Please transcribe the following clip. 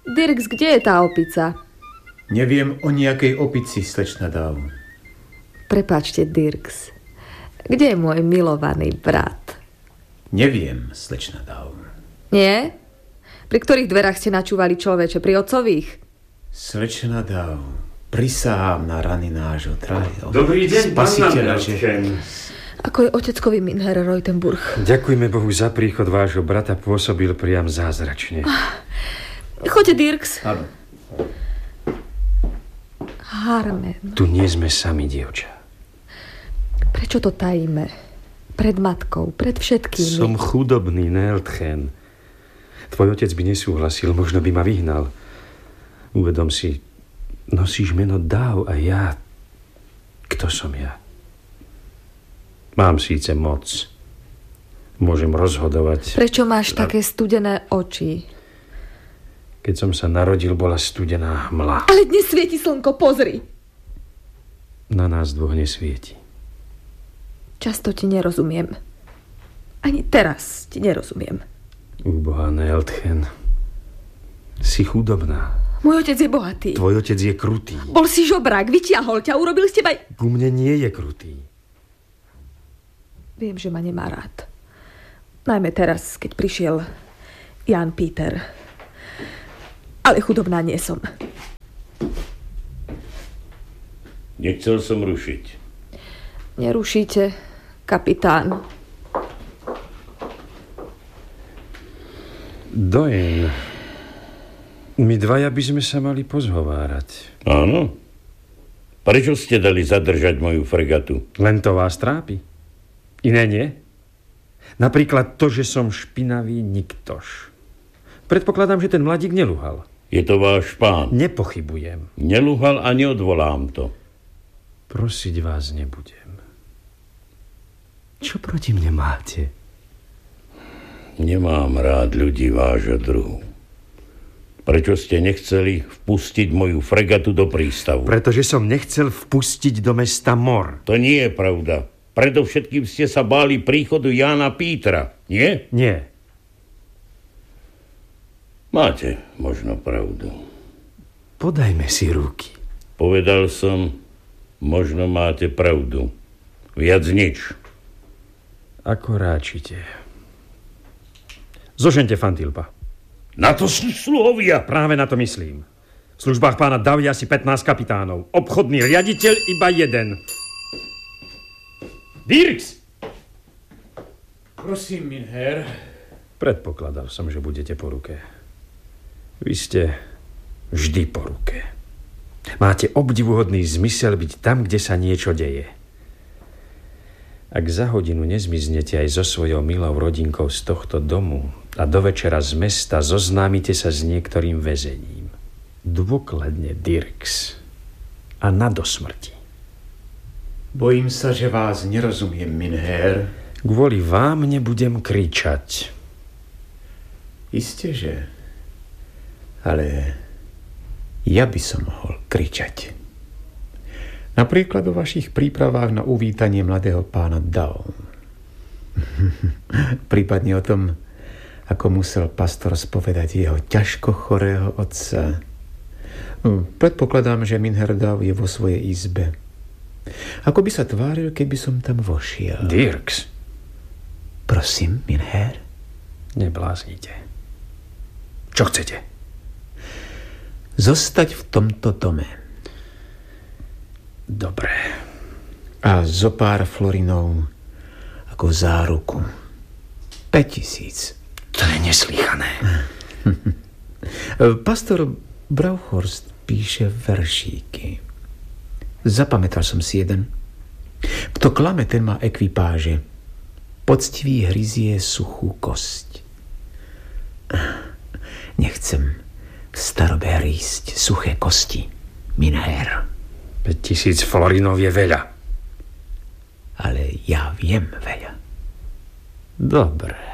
Dirks, kde je tá opica? Neviem o nejakej opici, slečna Daw. Prepáčte, Dirks. Kde je môj milovaný brat? Neviem, slečna Daw. Nie? Pri ktorých dverách ste načúvali, človeče? Pri otcových? Slečna Daw, prisahám na rany nášho drahého Dobrý deň, spasiteľa. Ako je oteckovi Minher Reutenburg? Ďakujeme Bohu za príchod vášho brata, pôsobil priam zázračne. Choďte, Dirks. Áno. Harmen. Tu nie sme sami, dievča. Prečo to tajíme? Pred matkou, pred všetkými. Som chudobný, Neeltchen. Tvoj otec by nesúhlasil, možno by ma vyhnal. Uvedom si, nosíš meno Daw a ja... Kto som ja? Mám síce moc. Môžem rozhodovať. Prečo máš také studené oči? Keď som sa narodil, bola studená hmla. Ale dnes svieti slnko, pozri. Na nás dvoch nesvieti. Často ti nerozumiem. Ani teraz ti nerozumiem. Úbohá Neeltchen. Si chudobná. Môj otec je bohatý. Tvoj otec je krutý. Bol si žobrák, vytiahol ťa, urobil z teba... Ku mne nie je krutý. Viem, že ma nemá rád. Najmä teraz, keď prišiel Jan Peter. Ale chudobná nie som. Nechcel som rušiť. Nerušíte, kapitán. Dojen, my dvaja by sme sa mali pozhovárať. Áno. Prečo ste dali zadržať moju fregatu? Len to vás trápi? Iné nie? Napríklad to, že som špinavý niktoš. Predpokladám, že ten mladík neluhal. Je to váš pán. Nepochybujem. Neluhal a neodvolám to. Prosiť vás nebudem. Čo proti mne máte? Nemám rád ľudí vášho druhu. Prečo ste nechceli vpustiť moju fregatu do prístavu? Pretože som nechcel vpustiť do mesta Mor. To nie je pravda. Predovšetkým ste sa báli príchodu Jána Pítera, nie? Nie. Máte možno pravdu. Podajme si ruky. Povedal som, možno máte pravdu. Viac nič. Ako ráčite. Zožente Fantilpa. Na to sú sluhovia. Práve na to myslím. V službách pána Daw je asi 15 kapitánov. Obchodný riaditeľ iba jeden. Dirks! Prosím, Minher. Predpokladal som, že budete po ruke. Vy ste vždy po ruke. Máte obdivuhodný zmysel byť tam, kde sa niečo deje. Ak za hodinu nezmiznete aj so svojou milou rodinkou z tohto domu a do večera z mesta zoznámite sa s niektorým väzením. Dôkladne, Dirks. A na dosmrti. Bojím sa, že vás nerozumiem, Minher. Kvôli vám nebudem kričať. Isté, že... Ale ja by som mohol kričať. Napríklad o vašich prípravách na uvítanie mladého pána Daw. Prípadne o tom, ako musel pastor spovedať jeho ťažko chorého otca. Predpokladám, že Minher Daw je vo svojej izbe. Ako by sa tváril, keby som tam vošiel. Dirks. Prosím, Minher. Nebláznite. Čo chcete? Zostať v tomto dome. Dobre. A zo pár florinov ako záruku. 5000. To je neslýchané. Pastor Brauchorst píše veršíky. Zapamätal som si jeden. Kto klame, ten má ekvipáže. Poctivý hryzie suchú kosť. Nechcem v starobe hrísť suché kosti, Minher. 5000 florinov je veľa. Ale ja viem veľa. Dobre.